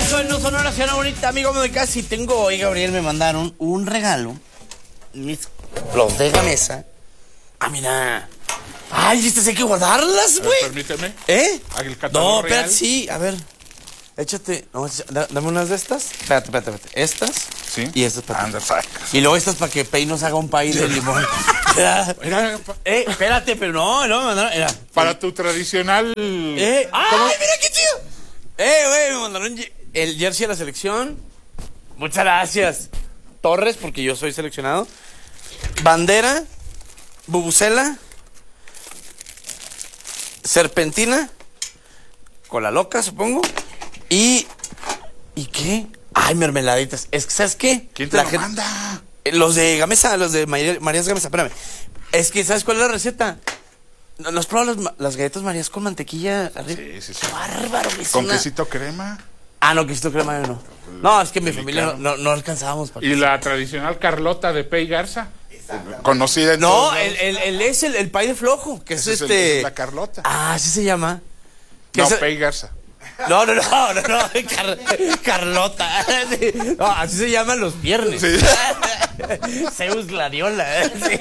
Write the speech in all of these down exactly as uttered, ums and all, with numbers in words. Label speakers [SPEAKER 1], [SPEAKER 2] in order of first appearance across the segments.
[SPEAKER 1] Eso no son una señora bonita, amigo de casi. Tengo hoy, Gabriel, me mandaron un regalo. Mis, los de Gamesa. Ah, mira. Ay, estas hay que guardarlas, güey.
[SPEAKER 2] Permíteme.
[SPEAKER 1] ¿Eh?
[SPEAKER 2] El catálogo
[SPEAKER 1] No, espérate,
[SPEAKER 2] real.
[SPEAKER 1] sí. A ver. Échate. No, dame unas de estas. Espérate, espérate, espérate. Estas.
[SPEAKER 2] Sí.
[SPEAKER 1] Y estas para
[SPEAKER 2] Anda, sacas.
[SPEAKER 1] Y luego estas para que Pei nos haga un país de limón. Era,
[SPEAKER 2] Era pa-
[SPEAKER 1] eh, espérate, pero no, no, me mandaron. Era.
[SPEAKER 2] para tu tradicional.
[SPEAKER 1] Eh, ¡ay,
[SPEAKER 2] ¿Cómo?
[SPEAKER 1] mira qué chido! Eh, güey, me mandaron ye- el jersey de la selección. Muchas gracias. Torres, porque yo soy seleccionado. Bandera. Bubucela. Serpentina. Cola loca, supongo. Y... ¿Y qué? Ay, mermeladitas. Es que, ¿sabes qué?
[SPEAKER 2] ¿Quién te
[SPEAKER 1] La
[SPEAKER 2] lo
[SPEAKER 1] gente-
[SPEAKER 2] manda?
[SPEAKER 1] eh, Los de Gamesa, los de María- Marías Gamesa, espérame. Es que, ¿sabes cuál es la receta? ¿No no has probado las, ma- las galletas Marías con mantequilla arriba?
[SPEAKER 2] Sí, sí, sí.
[SPEAKER 1] Qué bárbaro, güey, es
[SPEAKER 2] Con
[SPEAKER 1] una-
[SPEAKER 2] quesito crema.
[SPEAKER 1] Ah, no, quesito crema yo no. No, es que mi
[SPEAKER 2] Delicado.
[SPEAKER 1] familia no, no, no alcanzábamos para
[SPEAKER 2] Y la tradicional Carlota de Pei Garza. Conocida en
[SPEAKER 1] No,
[SPEAKER 2] todos
[SPEAKER 1] el,
[SPEAKER 2] lados.
[SPEAKER 1] el, el es el, el pay de flojo, que es
[SPEAKER 2] Ese es el-
[SPEAKER 1] este...
[SPEAKER 2] esa es la Carlota.
[SPEAKER 1] Ah, así se llama. Que
[SPEAKER 2] No,
[SPEAKER 1] es-
[SPEAKER 2] Pei Garza.
[SPEAKER 1] No, no, no, no, no, Car- Carlota. No, así se llaman los viernes.
[SPEAKER 2] Sí.
[SPEAKER 1] Zeus Gladiola. Sí.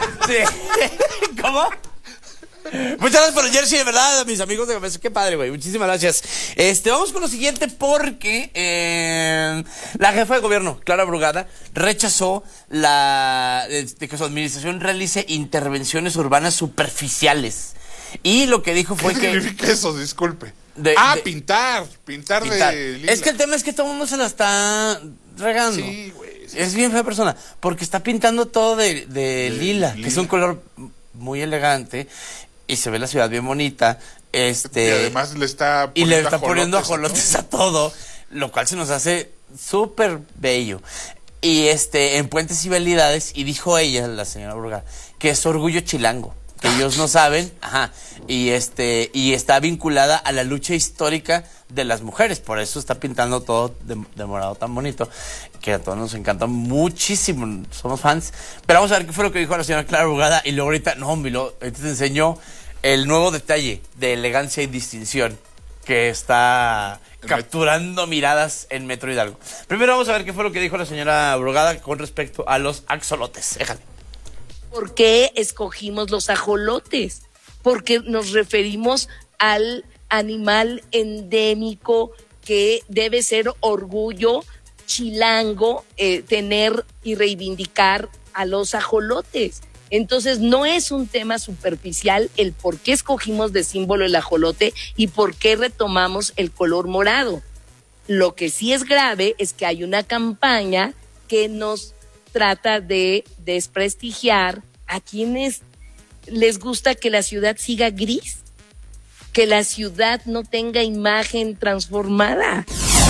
[SPEAKER 1] Sí. ¿Cómo? Muchas gracias por el jersey, de verdad, mis amigos de Gamesa. Qué padre, güey. Muchísimas gracias. Este, vamos con lo siguiente porque eh, la jefa de gobierno, Clara Brugada, rechazó la de, de que su administración realice intervenciones urbanas superficiales. Y lo que dijo fue
[SPEAKER 2] ¿Qué
[SPEAKER 1] que...
[SPEAKER 2] significa eso? Disculpe.
[SPEAKER 1] De-
[SPEAKER 2] ah,
[SPEAKER 1] de-
[SPEAKER 2] pintar. Pintar,
[SPEAKER 1] Pintar.
[SPEAKER 2] de lila.
[SPEAKER 1] Es que el tema es que todo el mundo se la está regando.
[SPEAKER 2] Sí, güey. Sí.
[SPEAKER 1] Es bien fea persona, porque está pintando todo de, de lila, que es
[SPEAKER 2] lila.
[SPEAKER 1] un color muy elegante y se ve la ciudad bien bonita. Este,
[SPEAKER 2] Y además le está
[SPEAKER 1] y le
[SPEAKER 2] poniendo
[SPEAKER 1] está poniendo
[SPEAKER 2] ajolotes,
[SPEAKER 1] ajolotes a todo, lo cual se nos hace súper bello. Y este, en Puentes y Vialidades, y dijo ella, la señora Burga, que es orgullo chilango, que ellos no saben, ajá, y este, y está vinculada a la lucha histórica de las mujeres, por eso está pintando todo de, de morado tan bonito, que a todos nos encanta muchísimo, somos fans. Pero vamos a ver qué fue lo que dijo la señora Clara Brugada, y luego ahorita, no, hombre, lo- ahorita te enseño el nuevo detalle de elegancia y distinción que está capturando miradas en Metro Hidalgo. Primero vamos a ver qué fue lo que dijo la señora Brugada con respecto a los axolotes. Déjale.
[SPEAKER 3] ¿Por qué escogimos los ajolotes? Porque nos referimos al animal endémico que debe ser orgullo chilango, eh, tener y reivindicar a los ajolotes. Entonces no es un tema superficial el por qué escogimos de símbolo el ajolote y por qué retomamos el color morado. Lo que sí es grave es que hay una campaña que nos trata de desprestigiar a quienes les gusta que la ciudad siga gris, que la ciudad no tenga imagen transformada.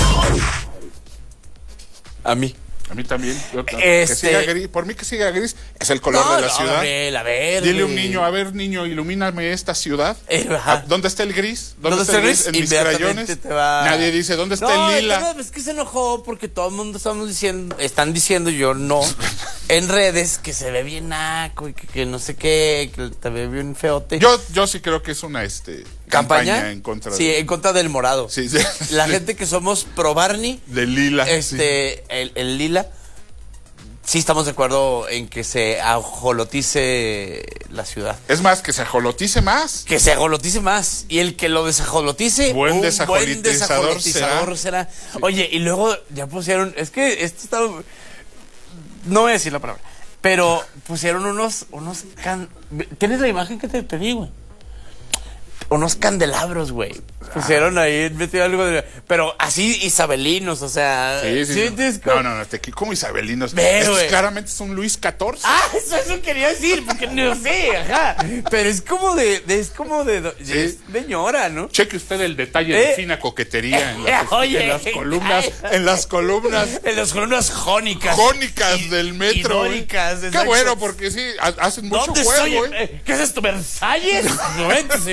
[SPEAKER 1] A mí.
[SPEAKER 2] A mí también. Yo-
[SPEAKER 1] Este-
[SPEAKER 2] que siga gris. Por mí que siga gris. Es el color
[SPEAKER 1] No,
[SPEAKER 2] de la
[SPEAKER 1] no,
[SPEAKER 2] ciudad.
[SPEAKER 1] Gabriel, a ver,
[SPEAKER 2] Dile a un
[SPEAKER 1] güey.
[SPEAKER 2] niño, a ver, niño, ilumíname esta ciudad.
[SPEAKER 1] Eh, ajá.
[SPEAKER 2] Ah, ¿Dónde está el gris?
[SPEAKER 1] ¿Dónde está el gris?
[SPEAKER 2] En mis
[SPEAKER 1] Inmediatamente
[SPEAKER 2] crayones.
[SPEAKER 1] te va-
[SPEAKER 2] Nadie dice, ¿dónde está
[SPEAKER 1] No,
[SPEAKER 2] el lila?
[SPEAKER 1] tema es que se enojó porque todo el mundo estamos diciendo, están diciendo, yo no, en redes, que se ve bien naco y que, que no sé qué, que te ve bien feote.
[SPEAKER 2] Yo, yo sí creo que es una este,
[SPEAKER 1] ¿Campaña?
[SPEAKER 2] campaña en contra
[SPEAKER 1] Sí,
[SPEAKER 2] de,
[SPEAKER 1] en contra del morado.
[SPEAKER 2] Sí, sí.
[SPEAKER 1] La
[SPEAKER 2] Sí.
[SPEAKER 1] gente que somos pro Barney,
[SPEAKER 2] de lila. sí.
[SPEAKER 1] este, el, el lila, sí estamos de acuerdo en que se ajolotice la ciudad.
[SPEAKER 2] Es más, que se ajolotice más.
[SPEAKER 1] Que se ajolotice más. Y el que lo desajolotice,
[SPEAKER 2] Buen
[SPEAKER 1] un
[SPEAKER 2] desajolotizador
[SPEAKER 1] buen desajolotizador será. Oye, y luego ya pusieron, es que esto está, no voy a decir la palabra, pero pusieron unos, unos can, ¿tienes la imagen que te pedí, güey? Unos candelabros, güey. Pusieron ahí, metió algo de, pero así isabelinos, o sea.
[SPEAKER 2] Sí, sí.
[SPEAKER 1] ¿sí
[SPEAKER 2] no.
[SPEAKER 1] entiendes?
[SPEAKER 2] no, no, no, te como isabelinos.
[SPEAKER 1] Ve,
[SPEAKER 2] Estos
[SPEAKER 1] güey.
[SPEAKER 2] claramente son Luis catorce.
[SPEAKER 1] Ah, eso, eso quería decir, porque no sé, ajá. Pero es como de, de- es como de,
[SPEAKER 2] Sí.
[SPEAKER 1] es de ñora, ¿no?
[SPEAKER 2] Cheque usted el detalle
[SPEAKER 1] Eh.
[SPEAKER 2] de fina coquetería en, las,
[SPEAKER 1] Oye.
[SPEAKER 2] en las columnas, en las columnas
[SPEAKER 1] En las columnas jónicas.
[SPEAKER 2] jónicas
[SPEAKER 1] Y-
[SPEAKER 2] del metro.
[SPEAKER 1] y dóricas,
[SPEAKER 2] Qué
[SPEAKER 1] exacto.
[SPEAKER 2] bueno, porque sí, ha- hacen mucho
[SPEAKER 1] ¿Dónde
[SPEAKER 2] juego,
[SPEAKER 1] soy?
[SPEAKER 2] ¿eh?
[SPEAKER 1] Eh, ¿Qué es esto, Versalles? No vente, señor.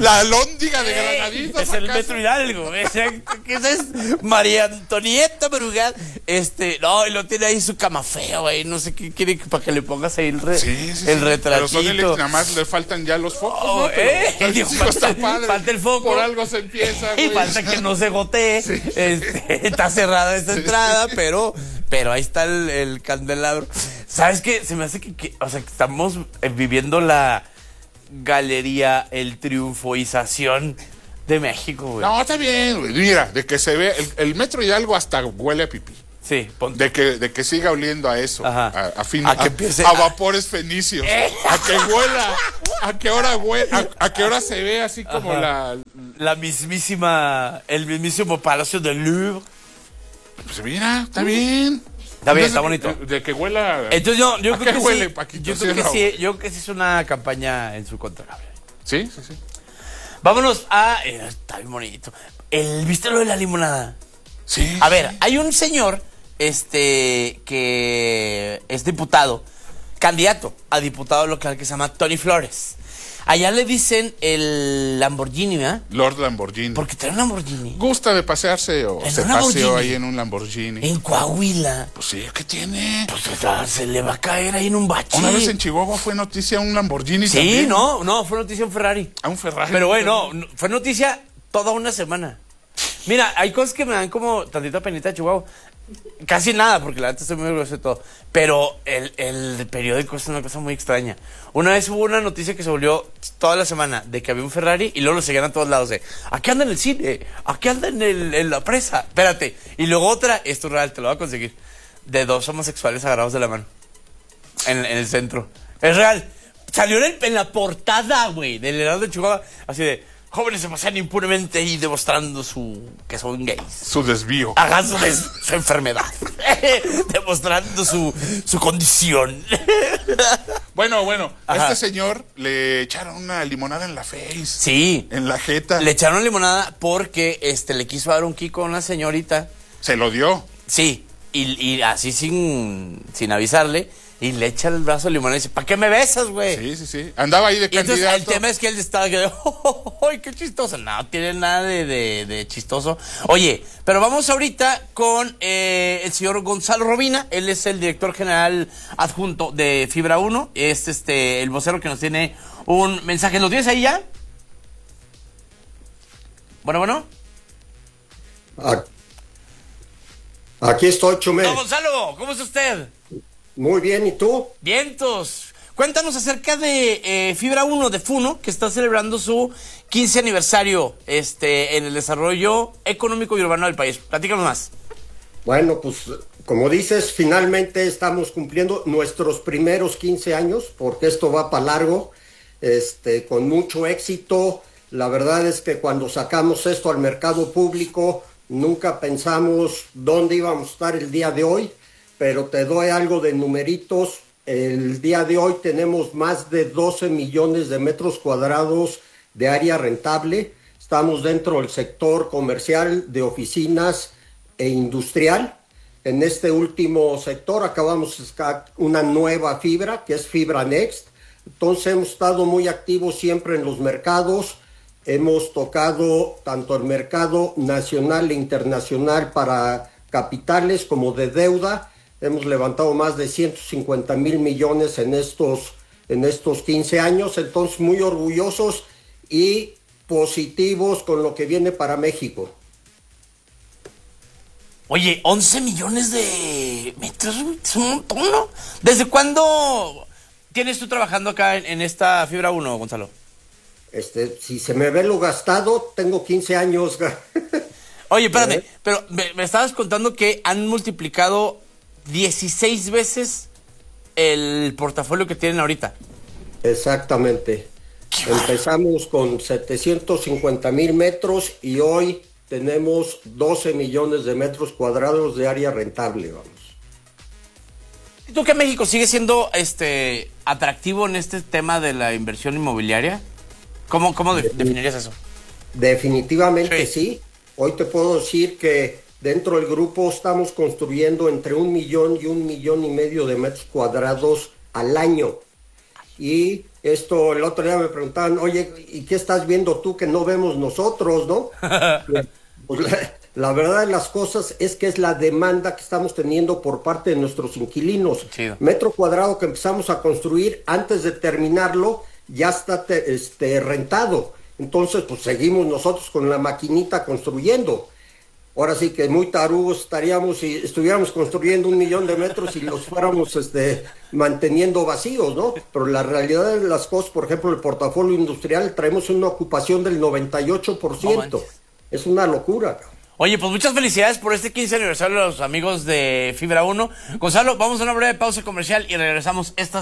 [SPEAKER 2] La alhóndiga de Granaditas.
[SPEAKER 1] Es el Metro Hidalgo. Esa es María Antonieta Brugal. Este, no, y lo tiene ahí su cama fea, güey. No sé qué quiere para que le pongas ahí el, re,
[SPEAKER 2] sí, sí,
[SPEAKER 1] el
[SPEAKER 2] sí.
[SPEAKER 1] retratito.
[SPEAKER 2] Pero son eléctricos, nada más le faltan ya los focos,
[SPEAKER 1] oh,
[SPEAKER 2] ¿no? Pero,
[SPEAKER 1] eh,
[SPEAKER 2] el
[SPEAKER 1] Dios,
[SPEAKER 2] físico
[SPEAKER 1] falta,
[SPEAKER 2] está padre.
[SPEAKER 1] Falta el foco.
[SPEAKER 2] Por algo se empieza, güey.
[SPEAKER 1] Y falta que no se gotee. Sí. Este, está cerrada esta sí. entrada, pero, pero ahí está el, el candelabro. ¿Sabes qué? Se me hace que, que, o sea, que estamos viviendo la galería, el triunfoización de México, güey.
[SPEAKER 2] No, está bien, güey. Mira, de que se ve, el, el Metro Hidalgo hasta huele a pipí.
[SPEAKER 1] Sí, ponte.
[SPEAKER 2] De que, de que siga oliendo a eso,
[SPEAKER 1] Ajá.
[SPEAKER 2] a, a, fin,
[SPEAKER 1] a,
[SPEAKER 2] a,
[SPEAKER 1] que empiece,
[SPEAKER 2] a vapores fenicios, eh. a que huela, a que hora huele, a, a que hora se ve así como Ajá. la...
[SPEAKER 1] La mismísima, el mismísimo Palacio del Louvre.
[SPEAKER 2] Pues mira, está bien.
[SPEAKER 1] Está bien, está bonito.
[SPEAKER 2] De, de que huela...
[SPEAKER 1] Entonces yo, yo
[SPEAKER 2] ¿A
[SPEAKER 1] creo
[SPEAKER 2] qué
[SPEAKER 1] que
[SPEAKER 2] huele,
[SPEAKER 1] sí,
[SPEAKER 2] Paquito?
[SPEAKER 1] Yo creo que sí, yo creo que sí es una campaña en su contra.
[SPEAKER 2] Sí, sí, sí.
[SPEAKER 1] Vámonos a... Eh, está bien bonito. El, ¿Viste lo de la limonada?
[SPEAKER 2] Sí.
[SPEAKER 1] A ver, hay un señor este que es diputado, candidato a diputado local que se llama Tony Flores. Allá le dicen el Lamborghini, ¿verdad?
[SPEAKER 2] Lord Lamborghini.
[SPEAKER 1] Porque trae un Lamborghini.
[SPEAKER 2] ¿Gusta de pasearse o se paseó ahí en un Lamborghini?
[SPEAKER 1] En Coahuila.
[SPEAKER 2] Pues sí, ¿qué tiene?
[SPEAKER 1] Pues se le va a caer ahí en un bache.
[SPEAKER 2] Una vez en Chihuahua fue noticia un Lamborghini
[SPEAKER 1] sí,
[SPEAKER 2] también.
[SPEAKER 1] Sí, no, no, fue noticia un Ferrari.
[SPEAKER 2] A un Ferrari.
[SPEAKER 1] Pero bueno, fue noticia toda una semana. Mira, hay cosas que me dan como tantita penita de Chihuahua. Casi nada, porque la neta estoy muy orgulloso de todo. Pero el, el periódico es una cosa muy extraña. Una vez hubo una noticia que se volvió toda la semana de que había un Ferrari y luego lo seguían a todos lados de aquí anda en el cine, aquí anda en, el, en la presa. Espérate. Y luego otra, esto es real, te lo voy a conseguir. De dos homosexuales agarrados de la mano. En, en el centro. Es real. Salió en, el, en la portada, güey, del Heraldo de Chihuahua. Así de jóvenes se pasean impunemente y demostrando su que son gays.
[SPEAKER 2] Su desvío.
[SPEAKER 1] Hagan su, des, su enfermedad. Demostrando su, su condición.
[SPEAKER 2] Bueno, bueno, a este señor le echaron una limonada en la face.
[SPEAKER 1] Sí.
[SPEAKER 2] En la jeta.
[SPEAKER 1] Le echaron limonada porque este le quiso dar un kiko a una señorita.
[SPEAKER 2] ¿Se lo dio?
[SPEAKER 1] Sí. Y, y así sin, sin avisarle. Y le echa el brazo de limonada y dice, ¿para qué me besas, güey?
[SPEAKER 2] Sí, sí, sí. Andaba ahí de
[SPEAKER 1] y
[SPEAKER 2] candidato.
[SPEAKER 1] Entonces el tema es que él estaba que, oh, ¡ay, qué chistoso! No, tiene nada de, de, de chistoso. Oye, pero vamos ahorita con eh, el señor Gonzalo Robina. Él es el director general adjunto de Fibra uno. Es este el vocero que nos tiene un mensaje. ¿Lo tienes ahí ya? Bueno, bueno.
[SPEAKER 4] Aquí estoy, Chumel.
[SPEAKER 1] No, Gonzalo, ¿cómo está usted?
[SPEAKER 4] Muy bien, ¿y tú?
[SPEAKER 1] Vientos. Cuéntanos acerca de eh, Fibra uno de Funo, que está celebrando su quince aniversario este, en el desarrollo económico y urbano del país. Platícanos más.
[SPEAKER 4] Bueno, pues como dices, finalmente estamos cumpliendo nuestros primeros quince años, porque esto va para largo, este, con mucho éxito. La verdad es que cuando sacamos esto al mercado público, nunca pensamos dónde íbamos a estar el día de hoy. Pero te doy algo de numeritos. El día de hoy tenemos más de doce millones de metros cuadrados de área rentable. Estamos dentro del sector comercial, de oficinas e industrial. En este último sector acabamos de sacar una nueva fibra, que es Fibra Next. Entonces hemos estado muy activos siempre en los mercados. Hemos tocado tanto el mercado nacional e internacional para capitales como de deuda. Hemos levantado más de ciento cincuenta mil millones en estos, en estos quince años, entonces muy orgullosos y positivos con lo que viene para México.
[SPEAKER 1] Oye, once millones de metros, es un montón, ¿no? ¿Desde cuándo tienes tú trabajando acá en, en esta Fibra uno, Gonzalo?
[SPEAKER 4] Este, si se me ve lo gastado, tengo quince años.
[SPEAKER 1] Oye, espérame, ¿Eh? pero me, me estabas contando que han multiplicado dieciséis veces el portafolio que tienen ahorita.
[SPEAKER 4] Exactamente. Empezamos con setecientos cincuenta mil metros y hoy tenemos doce millones de metros cuadrados de área rentable, vamos.
[SPEAKER 1] ¿Tú que México sigue siendo este atractivo en este tema de la inversión inmobiliaria? ¿Cómo, cómo de, definirías eso?
[SPEAKER 4] Definitivamente sí. sí. Hoy te puedo decir que dentro del grupo estamos construyendo entre un millón y un millón y medio de metros cuadrados al año. Y Esto, el otro día me preguntaban, oye, ¿y qué estás viendo tú que no vemos nosotros, no? Pues la, la verdad de las cosas es que es la demanda que estamos teniendo por parte de nuestros inquilinos.
[SPEAKER 1] Chido.
[SPEAKER 4] Metro cuadrado que empezamos a construir, antes de terminarlo, ya está te, este, rentado. Entonces, pues seguimos nosotros con la maquinita construyendo. Ahora sí que muy tarugos estaríamos si estuviéramos construyendo un millón de metros y los fuéramos este, manteniendo vacíos, ¿no? Pero la realidad de las cosas, por ejemplo, el portafolio industrial, traemos una ocupación del noventa y ocho por ciento. Oh, es una locura.
[SPEAKER 1] Oye, pues muchas felicidades por este quince aniversario de los amigos de Fibra uno. Gonzalo, vamos a una breve pausa comercial y regresamos estas